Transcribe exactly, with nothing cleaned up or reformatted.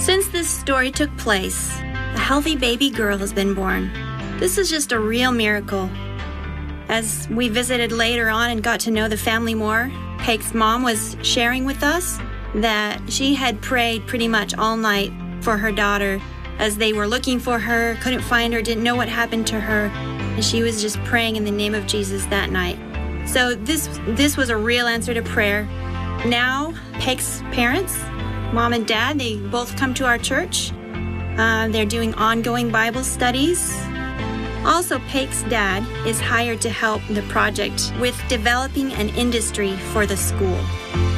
Since this story took place, a healthy baby girl has been born. This is just a real miracle. As we visited later on and got to know the family more, Peg's mom was sharing with us that she had prayed pretty much all night for her daughter as they were looking for her, couldn't find her, didn't know what happened to her, and she was just praying in the name of Jesus that night. So this this was a real answer to prayer. Now, Peg's parents, mom and dad, they both come to our church. Uh, they're doing ongoing Bible studies. Also, Peg's dad is hired to help the project with developing an industry for the school.